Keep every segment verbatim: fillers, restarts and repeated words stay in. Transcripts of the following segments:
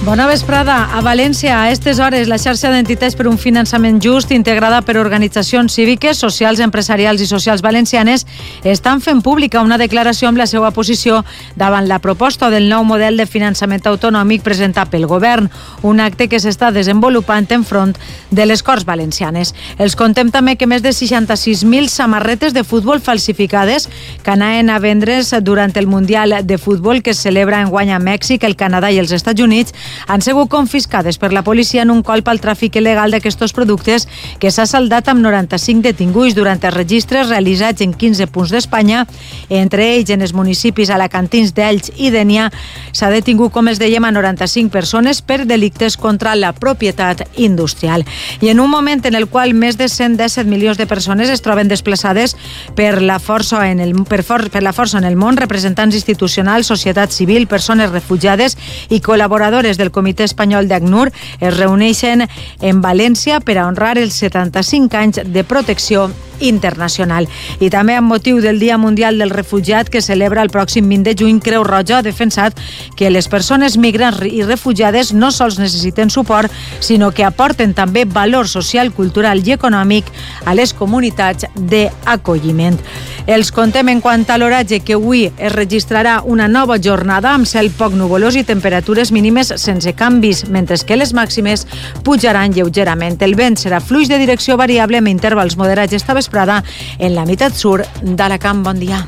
Bona vesprada. A València, a aquestes hores, la xarxa d'entitats per un finançament just, integrada per organitzacions cíviques, socials, empresarials i socials valencianes, estan fent pública una declaració amb la seva posició davant la proposta del nou model de finançament autonòmic presentat pel govern, un acte que s'està desenvolupant enfront de les Corts Valencianes. Els contem també que més de seixanta-sis mil samarretes de futbol falsificades que anaven a vendre's durant el Mundial de Futbol que es celebra enguany a Mèxic, el Canadà i els Estats Units han sigut confiscades per la policia en un colp al tràfic il·legal d'aquests productes que s'ha saldat amb noranta-cinc detinguts durant els registres realitzats en quinze punts d'Espanya. Entre ells, en els municipis alacantins d'Elx i Dénia, s'ha detingut, com es dèiem, a noranta-cinc persones per delictes contra la propietat industrial. I en un moment en el qual més de cent disset milions de persones es troben desplaçades per la força en el, per for, per la força en el món, representants institucionals, societat civil, persones refugiades i col·laboradores del Comitè Espanyol d'ACNUR es reuneixen en València per a honrar els setanta-cinc anys de protecció internacional. I també amb motiu del Dia Mundial del Refugiat que celebra el pròxim vint de juny, Creu Roja ha defensat que les persones migrants i refugiades no sols necessiten suport, sinó que aporten també valor social, cultural i econòmic a les comunitats d'acolliment. Els contem en quant a l'oratge que avui es registrarà una nova jornada amb cel poc nuvolós i temperatures mínimes sense canvis, mentre que les màximes pujaran lleugerament. El vent serà fluix de direcció variable amb intervals moderats esta vesprada en la meitat sud d'Alacant. Bon dia.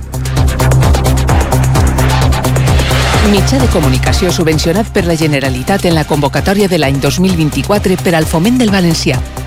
Mitjà de comunicació subvencionat per la Generalitat en la convocatòria de l'any dos mil vint-i-quatre per al foment del valencià.